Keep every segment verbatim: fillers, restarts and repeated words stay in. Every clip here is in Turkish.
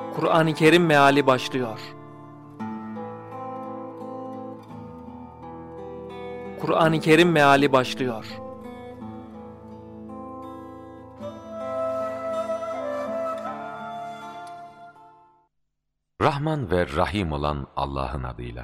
Kur'an-ı Kerim meali başlıyor. Kur'an-ı Kerim meali başlıyor. Rahman ve Rahim olan Allah'ın adıyla.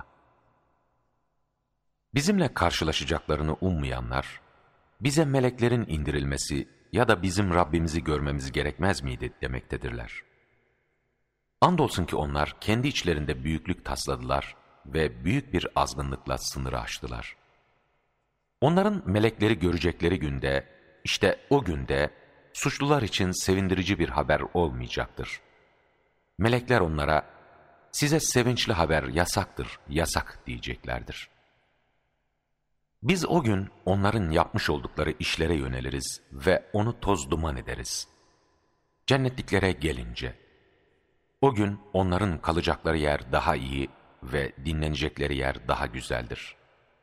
Bizimle karşılaşacaklarını ummayanlar, bize meleklerin indirilmesi ya da bizim Rabbimizi görmemiz gerekmez miydi demektedirler. Andolsun ki onlar kendi içlerinde büyüklük tasladılar ve büyük bir azgınlıkla sınırı aştılar. Onların melekleri görecekleri günde, işte o günde suçlular için sevindirici bir haber olmayacaktır. Melekler onlara, size sevinçli haber yasaktır, yasak diyeceklerdir. Biz o gün onların yapmış oldukları işlere yöneliriz ve onu toz duman ederiz. Cennetliklere gelince, o gün onların kalacakları yer daha iyi ve dinlenecekleri yer daha güzeldir.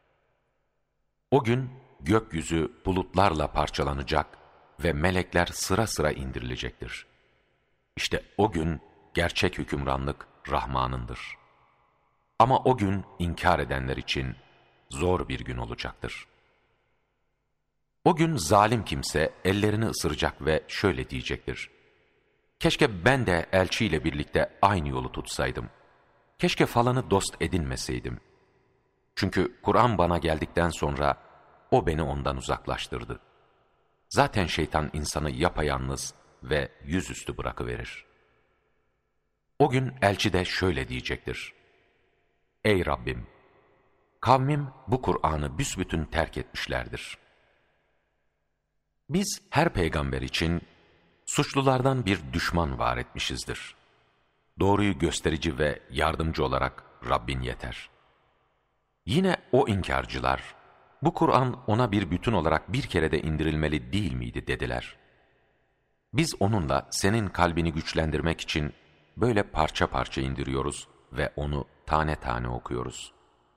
O gün gökyüzü bulutlarla parçalanacak ve melekler sıra sıra indirilecektir. İşte o gün gerçek hükümranlık Rahman'ındır. Ama o gün inkar edenler için zor bir gün olacaktır. O gün zalim kimse ellerini ısıracak ve şöyle diyecektir: keşke ben de elçiyle birlikte aynı yolu tutsaydım. Keşke falanı dost edinmeseydim. Çünkü Kur'an bana geldikten sonra o beni ondan uzaklaştırdı. Zaten şeytan insanı yapayalnız ve yüzüstü bırakıverir. O gün elçi de şöyle diyecektir: ey Rabbim! Kavmim bu Kur'an'ı büsbütün terk etmişlerdir. Biz her peygamber için suçlulardan bir düşman var etmişizdir. Doğruyu gösterici ve yardımcı olarak Rabbin yeter. Yine o inkarcılar, bu Kur'an ona bir bütün olarak bir kere de indirilmeli değil miydi dediler. Biz onunla senin kalbini güçlendirmek için böyle parça parça indiriyoruz ve onu tane tane okuyoruz.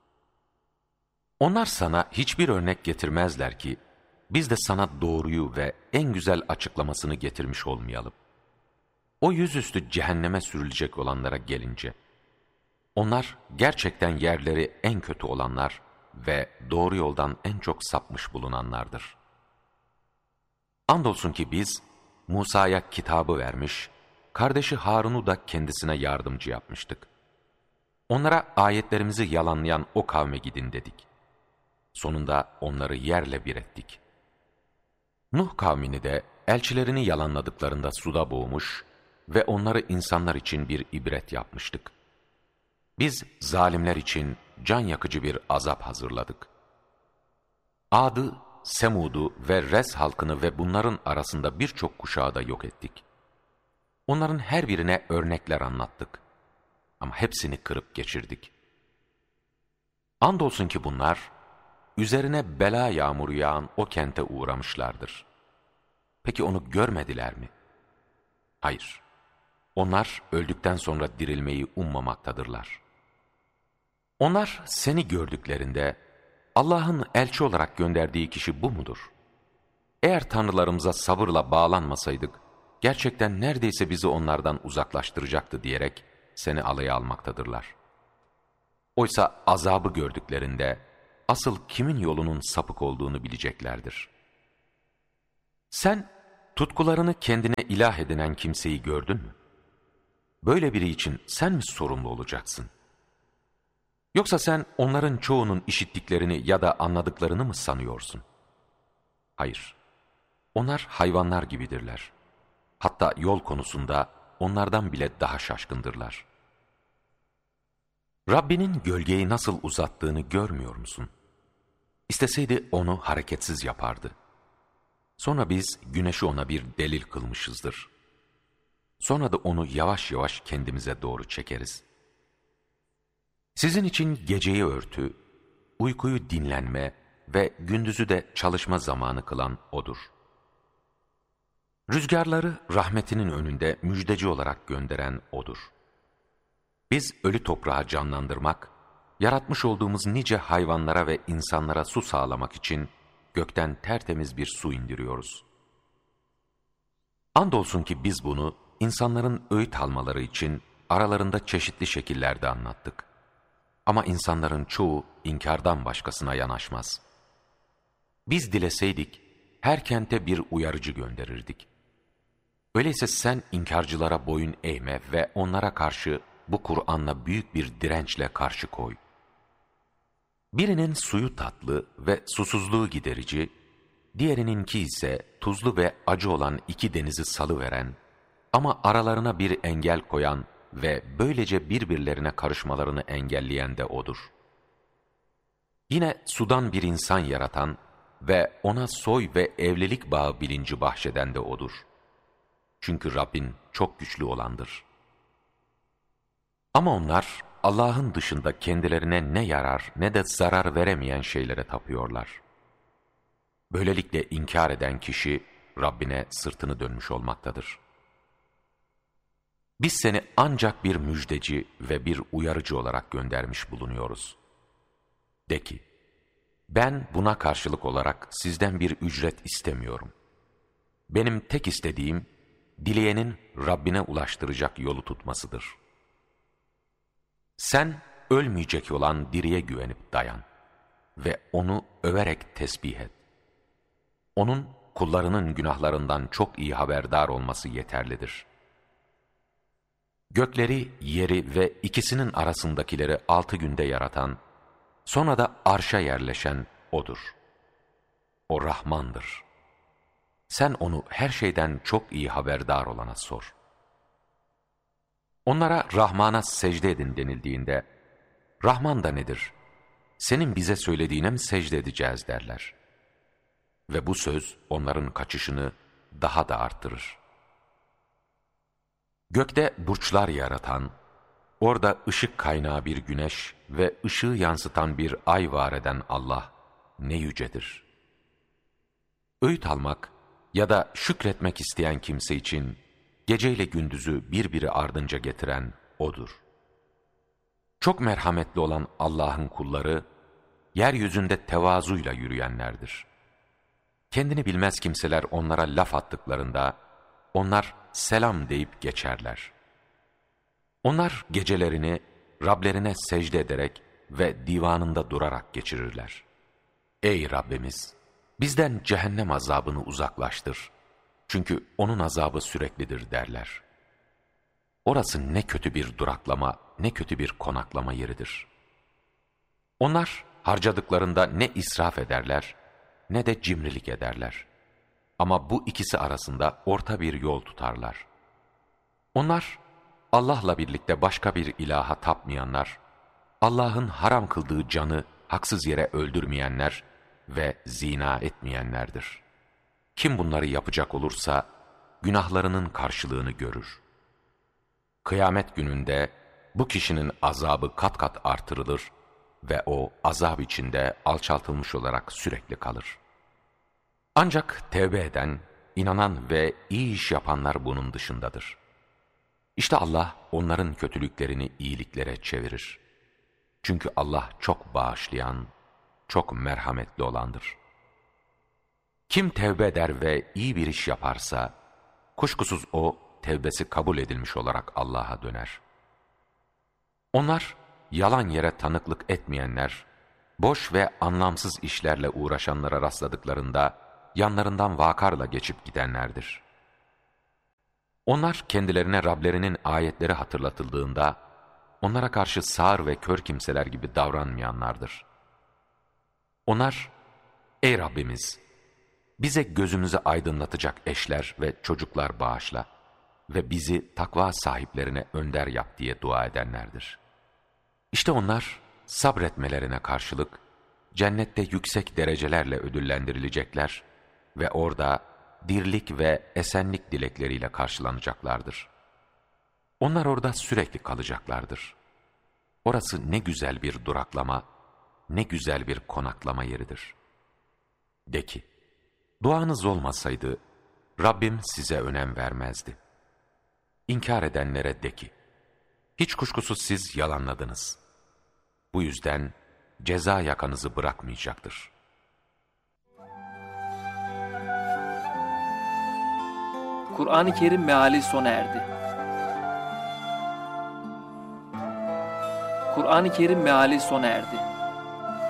Onlar sana hiçbir örnek getirmezler ki, biz de sana doğruyu ve en güzel açıklamasını getirmiş olmayalım. O yüzüstü cehenneme sürülecek olanlara gelince, onlar gerçekten yerleri en kötü olanlar ve doğru yoldan en çok sapmış bulunanlardır. Andolsun ki biz, Musa'ya kitabı vermiş, kardeşi Harun'u da kendisine yardımcı yapmıştık. Onlara ayetlerimizi yalanlayan o kavme gidin dedik. Sonunda onları yerle bir ettik. Nuh kavmini de elçilerini yalanladıklarında suda boğmuş ve onları insanlar için bir ibret yapmıştık. Biz zalimler için can yakıcı bir azap hazırladık. Ad'ı, Semud'u ve Rez halkını ve bunların arasında birçok kuşağı da yok ettik. Onların her birine örnekler anlattık. Ama hepsini kırıp geçirdik. Andolsun ki bunlar, üzerine bela yağmuru yağan o kente uğramışlardır. Peki onu görmediler mi? Hayır. Onlar öldükten sonra dirilmeyi ummamaktadırlar. Onlar seni gördüklerinde, Allah'ın elçi olarak gönderdiği kişi bu mudur? Eğer tanrılarımıza sabırla bağlanmasaydık, gerçekten neredeyse bizi onlardan uzaklaştıracaktı diyerek seni alaya almaktadırlar. Oysa azabı gördüklerinde, asıl kimin yolunun sapık olduğunu bileceklerdir. Sen, tutkularını kendine ilah edinen kimseyi gördün mü? Böyle biri için sen mi sorumlu olacaksın? Yoksa sen onların çoğunun işittiklerini ya da anladıklarını mı sanıyorsun? Hayır, onlar hayvanlar gibidirler. Hatta yol konusunda onlardan bile daha şaşkındırlar. Rabbinin gölgeyi nasıl uzattığını görmüyor musun? İsteseydi onu hareketsiz yapardı. Sonra biz güneşi ona bir delil kılmışızdır. Sonra da onu yavaş yavaş kendimize doğru çekeriz. Sizin için geceyi örtü, uykuyu dinlenme ve gündüzü de çalışma zamanı kılan O'dur. Rüzgarları rahmetinin önünde müjdeci olarak gönderen O'dur. Biz ölü toprağı canlandırmak, yaratmış olduğumuz nice hayvanlara ve insanlara su sağlamak için gökten tertemiz bir su indiriyoruz. Andolsun ki biz bunu insanların öğüt almaları için aralarında çeşitli şekillerde anlattık. Ama insanların çoğu inkardan başkasına yanaşmaz. Biz dileseydik, her kente bir uyarıcı gönderirdik. Öyleyse sen inkarcılara boyun eğme ve onlara karşı bu Kur'an'la büyük bir dirençle karşı koy. Birinin suyu tatlı ve susuzluğu giderici, diğerininki ise tuzlu ve acı olan iki denizi salıveren ama aralarına bir engel koyan ve böylece birbirlerine karışmalarını engelleyen de O'dur. Yine sudan bir insan yaratan ve ona soy ve evlilik bağı bilinci bahşeden de O'dur. Çünkü Rabbin çok güçlü olandır. Ama onlar Allah'ın dışında kendilerine ne yarar ne de zarar veremeyen şeylere tapıyorlar. Böylelikle inkar eden kişi Rabbine sırtını dönmüş olmaktadır. Biz seni ancak bir müjdeci ve bir uyarıcı olarak göndermiş bulunuyoruz. De ki, ben buna karşılık olarak sizden bir ücret istemiyorum. Benim tek istediğim, dileyenin Rabbine ulaştıracak yolu tutmasıdır. Sen ölmeyecek olan diriye güvenip dayan ve onu överek tesbih et. Onun kullarının günahlarından çok iyi haberdar olması yeterlidir. Gökleri, yeri ve ikisinin arasındakileri altı günde yaratan, sonra da arşa yerleşen O'dur. O Rahmandır. Sen onu her şeyden çok iyi haberdar olana sor. Onlara Rahman'a secde edin denildiğinde, Rahman da nedir? Senin bize söylediğine mi secde edeceğiz derler. Ve bu söz onların kaçışını daha da arttırır. Gökte burçlar yaratan, orada ışık kaynağı bir güneş ve ışığı yansıtan bir ay var eden Allah ne yücedir. Öğüt almak ya da şükretmek isteyen kimse için geceyle gündüzü birbiri ardınca getiren O'dur. Çok merhametli olan Allah'ın kulları, yeryüzünde tevazuyla yürüyenlerdir. Kendini bilmez kimseler onlara laf attıklarında, onlar selam deyip geçerler. Onlar gecelerini Rablerine secde ederek ve divanında durarak geçirirler. Ey Rabbimiz! Bizden cehennem azabını uzaklaştır. Çünkü onun azabı süreklidir derler. Orası ne kötü bir duraklama, ne kötü bir konaklama yeridir. Onlar harcadıklarında ne israf ederler, ne de cimrilik ederler. Ama bu ikisi arasında orta bir yol tutarlar. Onlar, Allah'la birlikte başka bir ilaha tapmayanlar, Allah'ın haram kıldığı canı haksız yere öldürmeyenler ve zina etmeyenlerdir. Kim bunları yapacak olursa, günahlarının karşılığını görür. Kıyamet gününde bu kişinin azabı kat kat artırılır ve o azap içinde alçaltılmış olarak sürekli kalır. Ancak tevbe eden, inanan ve iyi iş yapanlar bunun dışındadır. İşte Allah onların kötülüklerini iyiliklere çevirir. Çünkü Allah çok bağışlayan, çok merhametli olandır. Kim tevbe eder ve iyi bir iş yaparsa, kuşkusuz o tevbesi kabul edilmiş olarak Allah'a döner. Onlar, yalan yere tanıklık etmeyenler, boş ve anlamsız işlerle uğraşanlara rastladıklarında, yanlarından vakarla geçip gidenlerdir. Onlar kendilerine Rablerinin ayetleri hatırlatıldığında, onlara karşı sağır ve kör kimseler gibi davranmayanlardır. Onlar, ey Rabbimiz! Bize gözümüzü aydınlatacak eşler ve çocuklar bağışla ve bizi takva sahiplerine önder yap diye dua edenlerdir. İşte onlar sabretmelerine karşılık cennette yüksek derecelerle ödüllendirilecekler ve orada dirlik ve esenlik dilekleriyle karşılanacaklardır. Onlar orada sürekli kalacaklardır. Orası ne güzel bir duraklama, ne güzel bir konaklama yeridir. De ki, duanız olmasaydı Rabbim size önem vermezdi. İnkar edenlere de ki, hiç kuşkusuz siz yalanladınız. Bu yüzden ceza yakanızı bırakmayacaktır. Kur'an-ı Kerim meali sona erdi. Kur'an-ı Kerim meali sona erdi.